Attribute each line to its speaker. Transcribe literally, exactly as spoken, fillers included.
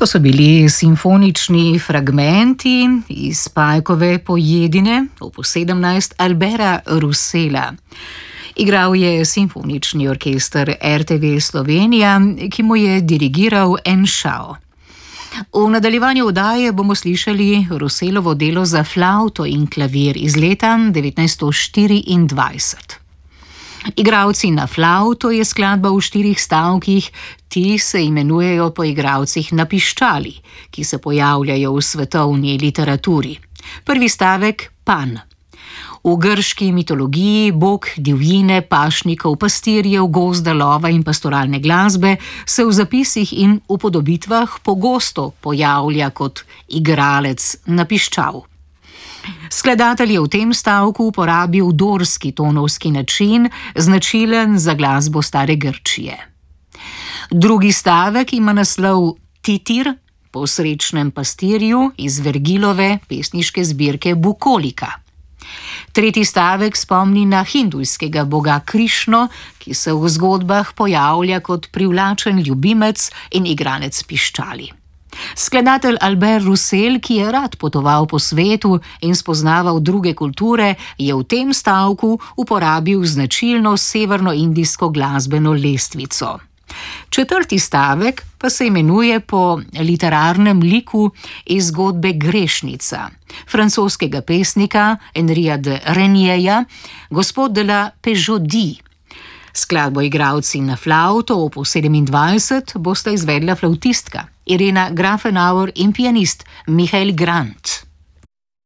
Speaker 1: To so bili simfonični fragmenti iz Pajkove pojedine, opus sedemnajst Albera Roussela. Igral je simfonični orkester R T V Slovenija, ki mu je dirigiral En Shao. V nadaljevanju oddaje bomo slišali Rousselovo delo za flavto in klavir iz leta devetnajststo štiriindvajset. Igralci na flavto je skladba v štirih stavkih, ti se imenujejo po igralcih na piščali, ki se pojavljajo v svetovni literaturi. Prvi stavek Pan. V grški mitologiji bog divjine, pašnikov, pastirjev, gozda, lova in pastoralne glasbe se v zapisih in upodobitvah pogosto pojavlja kot igralec na piščal. Skladatelj je v tem stavku uporabil dorski tonovski način, značilen za glasbo stare Grčije. Drugi stavek ima naslov Titir, po srečnem pastirju iz Vergilove pesniške zbirke Bukolika. Tretji stavek spomni na hindujskega boga Krišno, ki se v zgodbah pojavlja kot privlačen ljubimec in igralec piščali. Skladatelj Albert Roussel, ki je rad potoval po svetu in spoznaval druge kulture, je v tem stavku uporabil značilno severnoindijsko glasbeno lestvico. Četrti stavek pa se imenuje po literarnem liku iz zgodbe Grešnica, francoskega pesnika Henrija de Renierja, Gospod de la Péjodie. Skladbo igralci na flavto opus sedemindvajset bosta izvedla flavtistka Irena Grafenauer in pianist Michael Grant.